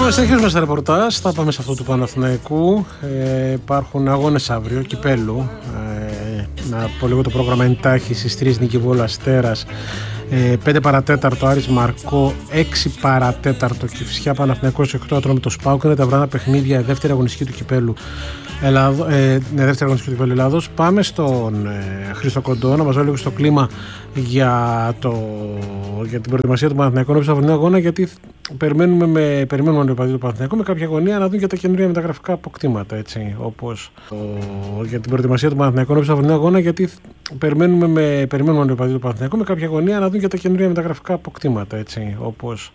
Συνεχίζουμε στα ρεπορτάζ. Θα πάμε σε αυτό του Παναθηναϊκού. Υπάρχουν αγώνες αύριο, κυπέλλου. Να πω λίγο το πρόγραμμα εντάχει. Στις 3 Νίκη Βόλου Αστέρας, 5 παρατέταρτο Άρης Μαρκό, 6 παρατέταρτο Κηφισιά Παναθηναϊκός, 8 Ατρόμητος ΣΠΑΟΚ. Είναι τα βράδια παιχνίδια, δεύτερη αγωνιστική του κυπέλλου Ελλάδος. Πάμε στον Χρήστο Κοντό να μας βάλει λίγο στο κλίμα για την προετοιμασία του Παναθηναϊκού από τον αγώνα, γιατί περιμένουμε τον οπαδί του Παναθηναϊκού με κάποια αγωνία να δουν και τα καινούργια μεταγραφικά αποκτήματα. Έτσι, όπως για την προετοιμασία του Παναθηναϊκού από τον αγώνα, γιατί περιμένουμε τον οπαδί του Παναθηναϊκού με κάποια αγωνία να δουν και τα καινούργια μεταγραφικά αποκτήματα. Έτσι, όπως